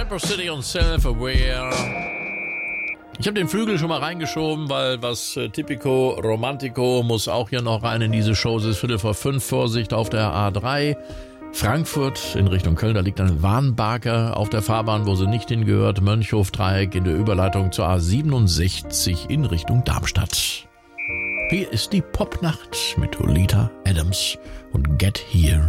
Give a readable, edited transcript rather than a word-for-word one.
City und Self-Aware. Ich habe den Flügel schon mal reingeschoben, weil was Typico Romantico muss auch hier noch rein in diese Show. Es ist 4:45, Vorsicht auf der A3. Frankfurt in Richtung Köln, da liegt ein Warnbarker auf der Fahrbahn, wo sie nicht hingehört. Mönchhof-Dreieck in der Überleitung zur A67 in Richtung Darmstadt. Hier ist die Popnacht mit Olita Adams und Get Here.